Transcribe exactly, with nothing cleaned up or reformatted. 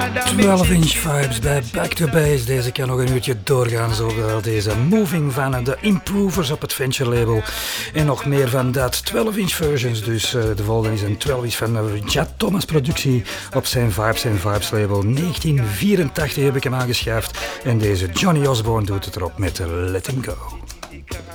twaalf inch vibes bij Back to Base. Deze kan nog een uurtje doorgaan, zowel deze Moving van de Improvers op het Venture label. En nog meer van dat, twaalf inch versions. Dus uh, de volgende is een twaalf inch van uh, Jad Thomas productie op zijn Vibes and Vibes label. negentien vierentachtig heb ik hem aangeschaft. En deze Johnny Osborne doet het erop met Let Him Go.